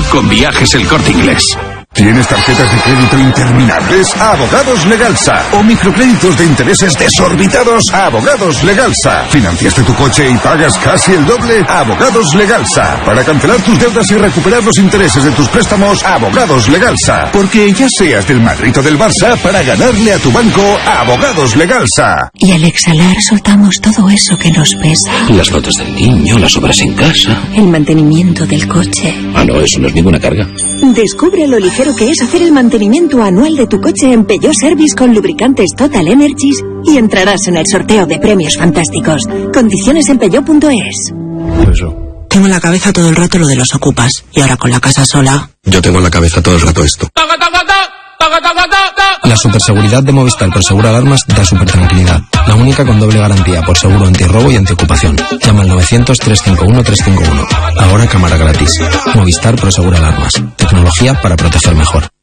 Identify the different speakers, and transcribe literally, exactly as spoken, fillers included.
Speaker 1: con Viajes El Corte Inglés.
Speaker 2: ¿Tienes tarjetas de crédito interminables? Abogados Legalsa. ¿O microcréditos de intereses desorbitados? Abogados Legalsa. ¿Financiaste tu coche y pagas casi el doble? Abogados Legalsa. Para cancelar tus deudas y recuperar los intereses de tus préstamos, Abogados Legalsa. Porque ya seas del Madrid o del Barça, para ganarle a tu banco, Abogados Legalsa.
Speaker 3: Y al exhalar soltamos todo eso que nos pesa.
Speaker 4: Las notas del niño, las obras en casa.
Speaker 3: El mantenimiento del coche.
Speaker 4: Ah, no, eso no es ninguna carga.
Speaker 3: Descubre lo ligero que es hacer el mantenimiento anual de tu coche en Peugeot Service con lubricantes Total Energies y entrarás en el sorteo de premios fantásticos. Condiciones en peugeot punto es.
Speaker 5: Eso.
Speaker 6: Tengo en la cabeza todo el rato lo de los ocupas y ahora con la casa sola.
Speaker 5: Yo tengo en la cabeza todo el rato esto.
Speaker 7: La superseguridad de Movistar Prosegur Alarmas da super tranquilidad. La única con doble garantía por seguro antirrobo y antiocupación. Llama al novecientos, trescientos cincuenta y uno, trescientos cincuenta y uno. Ahora cámara gratis. Movistar Prosegur Alarmas. Tecnología para proteger mejor.